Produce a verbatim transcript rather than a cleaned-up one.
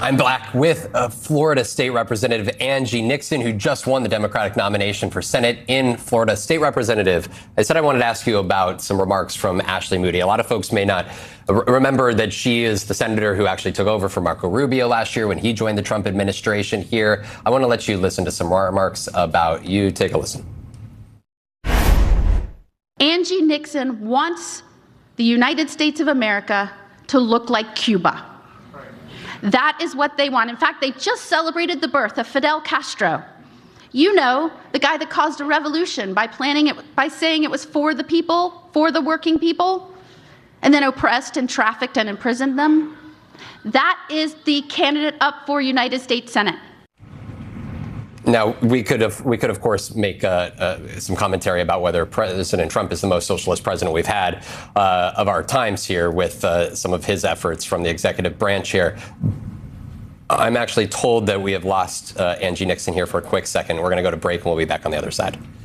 I'm back with uh, Florida State Representative Angie Nixon, who just won the Democratic nomination for Senate in Florida. State Representative, I said I wanted to ask you about some remarks from Ashley Moody. A lot of folks may not r- remember that she is the senator who actually took over for Marco Rubio last year when he joined the Trump administration here. I want to let you listen to some remarks about you. Take a listen. Angie Nixon wants the United States of America to look like Cuba. That is what they want. In fact, they just celebrated the birth of Fidel Castro. You know, the guy that caused a revolution by planning it, by saying it was for the people, for the working people, and then oppressed and trafficked and imprisoned them. That is the candidate up for United States Senate. Now, we could have, we could, of course, make uh, uh, some commentary about whether President Trump is the most socialist president we've had uh, of our times here with uh, some of his efforts from the executive branch here. I'm actually told that we have lost uh, Angie Nixon here for a quick second. We're going to go to break and we'll be back on the other side.